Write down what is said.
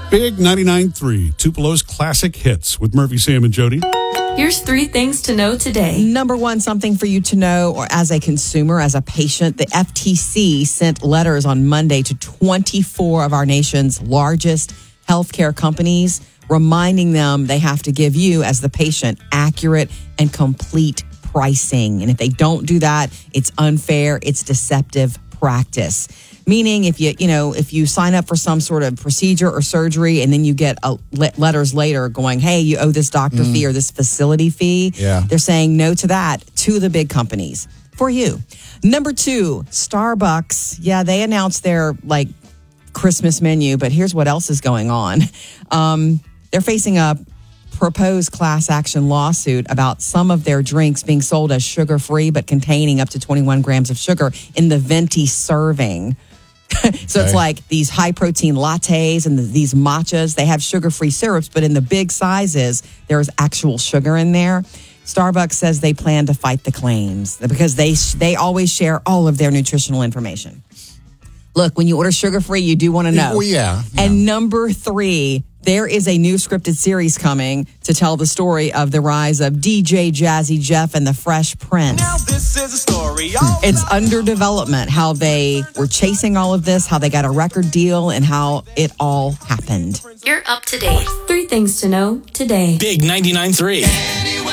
Big 99.3, Tupelo's classic hits with Murphy, Sam, and Jody. Here's 3 things to know today. Number one, something for you to know, or as a consumer, as a patient, the FTC sent letters on Monday to 24 of our nation's largest healthcare companies, reminding them they have to give you, as the patient, accurate and complete pricing. And if they don't do that, it's unfair, it's deceptive practice. Meaning if you sign up for some sort of procedure or surgery and then you get letters later going, hey, you owe this doctor fee or this facility fee. Yeah. They're saying no to that to the big companies for you. Number 2, Starbucks. Yeah, they announced their Christmas menu, but here's what else is going on. They're facing a proposed class action lawsuit about some of their drinks being sold as sugar-free but containing up to 21 grams of sugar in the venti serving. So it's like these high-protein lattes and these matchas. They have sugar-free syrups, but in the big sizes, there's actual sugar in there. Starbucks says they plan to fight the claims because they always share all of their nutritional information. Look, when you order sugar-free, you do want to know. Well, yeah. And number 3, there is a new scripted series coming to tell the story of the rise of DJ Jazzy Jeff and the Fresh Prince. Now this is a story. It's under development, how they were chasing all of this, how they got a record deal, and how it all happened. You're up to date. 3 things to know today. Big 99.3.